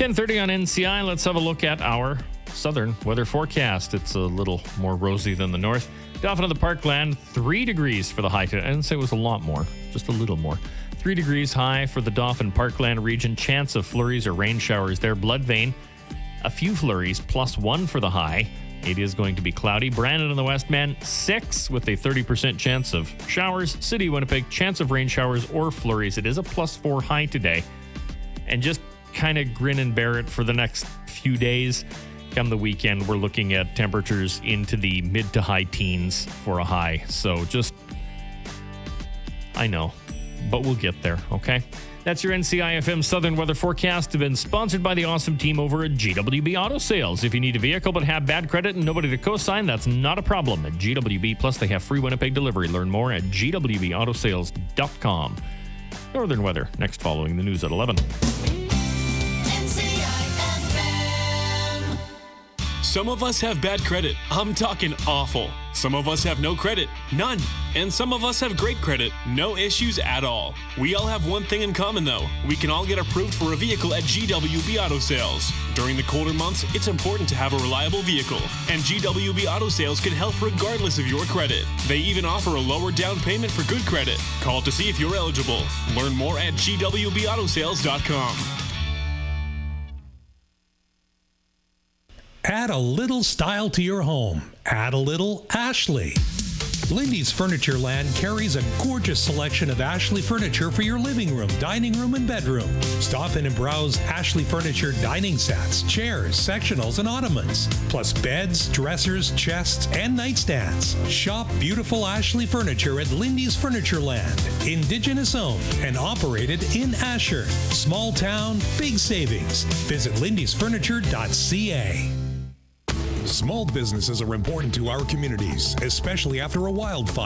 10:30 on NCI. Let's have a look at our southern weather forecast. It's a little more rosy than the north. Dauphin of the Parkland, 3 degrees for the high today. I didn't say it was a lot more, just a little more. 3 degrees high for the Dauphin Parkland region. Chance of flurries or rain showers there. Bloodvein, a few flurries, +1 for the high. It is going to be cloudy. Brandon and the Westman, 6 with a 30% chance of showers. City Winnipeg, chance of rain showers or flurries. It is a +4 high today. And just kind of grin and bear it for the next few days. Come the weekend, we're looking at temperatures into the mid to high teens for a high. So just, I know, but we'll get there, okay? That's your NCIFM Southern Weather Forecast. Been sponsored by the awesome team over at GWB Auto Sales. If you need a vehicle but have bad credit and nobody to co-sign, that's not a problem at GWB. Plus, they have free Winnipeg delivery. Learn more at gwbautosales.com. Northern weather, next following the news at 11. Some of us have bad credit. I'm talking awful. Some of us have no credit, none. And some of us have great credit, no issues at all. We all have one thing in common though. We can all get approved for a vehicle at GWB Auto Sales. During the colder months, it's important to have a reliable vehicle. And GWB Auto Sales can help regardless of your credit. They even offer a lower down payment for good credit. Call to see if you're eligible. Learn more at gwbautosales.com. Add a little style to your home. Add a little Ashley. Lindy's Furniture Land carries a gorgeous selection of Ashley furniture for your living room, dining room, and bedroom. Stop in and browse Ashley Furniture dining sets, chairs, sectionals, and ottomans, plus beds, dressers, chests, and nightstands. Shop beautiful Ashley furniture at Lindy's Furniture Land. Indigenous owned and operated in Asher. Small town, big savings. Visit lindysfurniture.ca. Small businesses are important to our communities, especially after a wildfire.